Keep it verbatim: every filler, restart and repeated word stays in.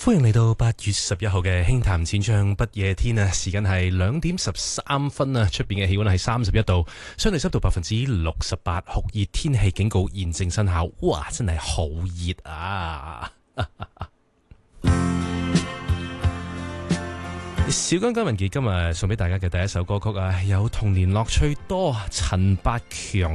歡迎嚟到八月十一號嘅輕談淺唱不夜天啊！時間係兩點十三分啊，出邊嘅氣溫係三十一度，相對濕度百分之六十八，酷熱天氣警告現正生效。哇，真係好熱啊！小剛金文傑今日送俾大家嘅第一首歌曲啊，有童年樂趣多，陳百強。